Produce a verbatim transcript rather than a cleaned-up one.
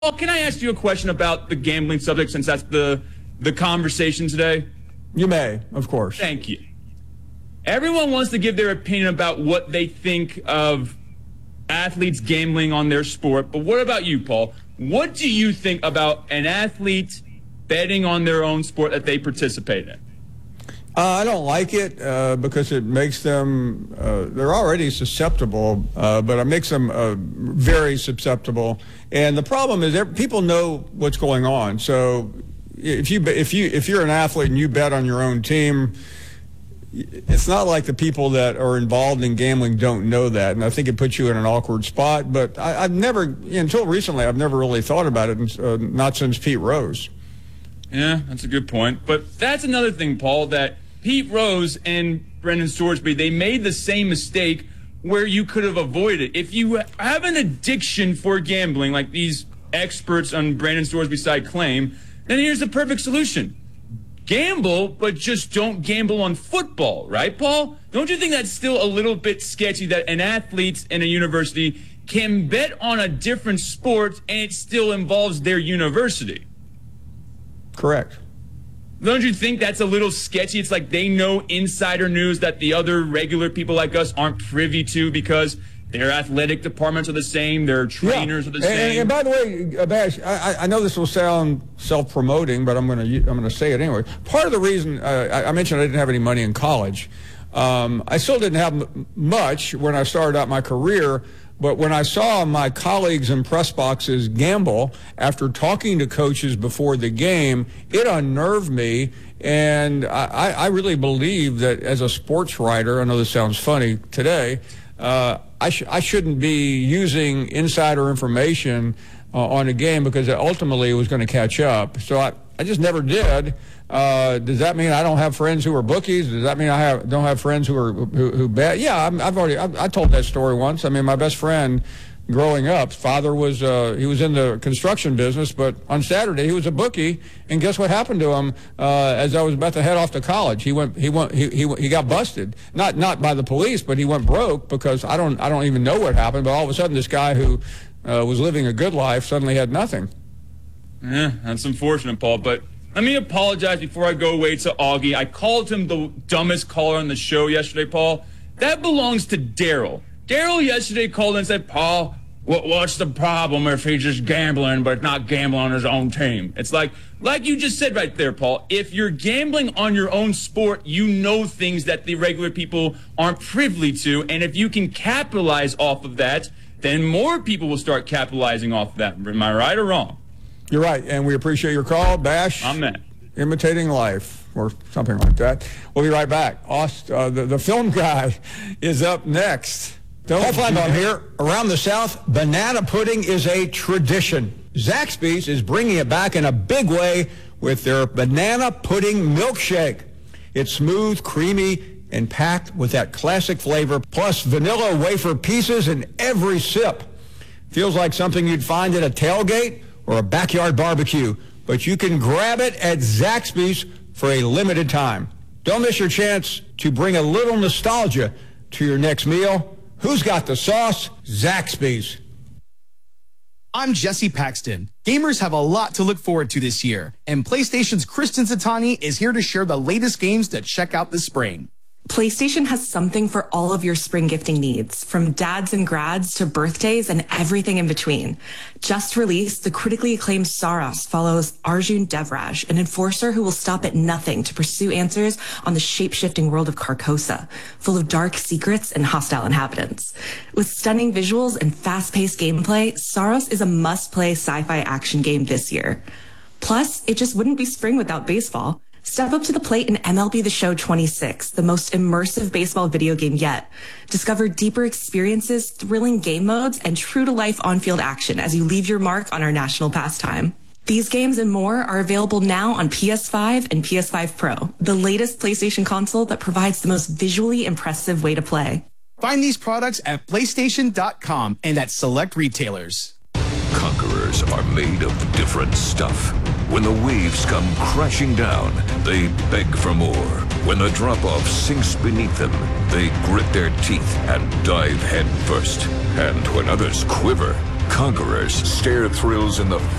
Paul, can I ask you a question about the gambling subject, since that's the the conversation today? You may, of course. Thank you. Everyone wants to give their opinion about what they think of athletes gambling on their sport, but what about you, Paul? What do you think about an athlete betting on their own sport that they participate in? Uh, I don't like it uh, because it makes them, uh, they're already susceptible, uh, but it makes them uh, very susceptible. And the problem is that people know what's going on. So if you if you if you're an athlete and you bet on your own team, it's not like the people that are involved in gambling don't know that. And I think it puts you in an awkward spot. But I, I've never, until recently, I've never really thought about it, uh, not since Pete Rose. Yeah, that's a good point. But that's another thing, Paul, that Pete Rose and Brendan Storesby, they made the same mistake where you could have avoided it. If you have an addiction for gambling, like these experts on Brendan Storesby's side claim, then here's the perfect solution. Gamble, but just don't gamble on football, right, Paul? Don't you think that's still a little bit sketchy that an athlete in a university can bet on a different sport and it still involves their university? Correct. Don't you think that's a little sketchy? It's like they know insider news that the other regular people like us aren't privy to because their athletic departments are the same, their trainers yeah. are the and, same. And by the way, Bash, I, I know this will sound self-promoting, but I'm going to I'm going to say it anyway. Part of the reason uh, I, I mentioned I didn't have any money in college, um, I still didn't have m- much when I started out my career. But when I saw my colleagues in press boxes gamble after talking to coaches before the game, it unnerved me. And I, I really believe that as a sports writer, I know this sounds funny today, uh, I, sh- I shouldn't be using insider information uh, on a game because ultimately it was going to catch up. So I, I just never did. Uh, does that mean I don't have friends who are bookies? Does that mean I have don't have friends who are who, who bet? Yeah, I'm, I've already I, I told that story once. I mean, my best friend growing up, father was uh, he was in the construction business, but on Saturday he was a bookie, and guess what happened to him uh, as I was about to head off to college? He went he went he he, he got busted, not not by the police, but he went broke because I don't I don't even know what happened. But all of a sudden, this guy who uh, was living a good life suddenly had nothing. Yeah, that's unfortunate, Paul, but let me apologize before I go away to Augie. I called him the dumbest caller on the show yesterday, Paul. That belongs to Daryl. Daryl yesterday called and said, Paul, what, what's the problem if he's just gambling but not gambling on his own team? It's like, like you just said right there, Paul, if you're gambling on your own sport, you know things that the regular people aren't privy to, and if you can capitalize off of that, then more people will start capitalizing off of that. Am I right or wrong? You're right, and we appreciate your call, Bash. Amen. Imitating life, or something like that. We'll be right back. Aust, uh, the, the film guy is up next. Don't Paul Feinbaum here. Around the South, banana pudding is a tradition. Zaxby's is bringing it back in a big way with their banana pudding milkshake. It's smooth, creamy, and packed with that classic flavor, plus vanilla wafer pieces in every sip. Feels like something you'd find at a tailgate or a backyard barbecue, but you can grab it at Zaxby's for a limited time. Don't miss your chance to bring a little nostalgia to your next meal. Who's got the sauce? Zaxby's. I'm Jesse Paxton. Gamers have a lot to look forward to this year, and PlayStation's Kristen Satani is here to share the latest games to check out this spring. PlayStation has something for all of your spring gifting needs, from dads and grads to birthdays and everything in between. Just released, the critically acclaimed Saros follows Arjun Devraj, an enforcer who will stop at nothing to pursue answers on the shape-shifting world of Carcosa, full of dark secrets and hostile inhabitants. With stunning visuals and fast-paced gameplay, Saros is a must-play sci-fi action game this year. Plus, it just wouldn't be spring without baseball. Step up to the plate in M L B The Show twenty-six, the most immersive baseball video game yet. Discover deeper experiences, thrilling game modes, and true-to-life on-field action as you leave your mark on our national pastime. These games and more are available now on P S five and P S five Pro, the latest PlayStation console that provides the most visually impressive way to play. Find these products at PlayStation dot com and at select retailers. Conquerors are made of different stuff. When the waves come crashing down, they beg for more. When the drop-off sinks beneath them, they grit their teeth and dive head first. And when others quiver, Conquerors stare thrills in the